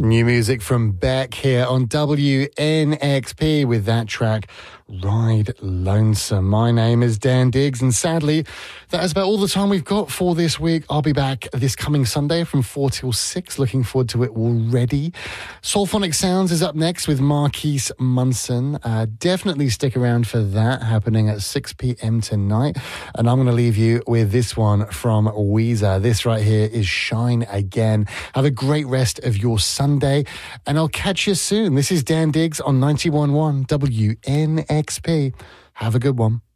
New music from Beck here on WNXP with that track, Ride Lonesome. My name is Dan Diggs, and sadly, that is about all the time we've got for this week. I'll be back this coming Sunday from 4 till 6. Looking forward to it already. Soulphonic Sounds is up next with Marquise Munson. Definitely stick around for that, happening at 6 p.m. tonight. And I'm going to leave you with this one from Weezer. This right here is Shine Again. Have a great rest of your Sunday, and I'll catch you soon. This is Dan Diggs on 91.1 WNXP. Have a good one.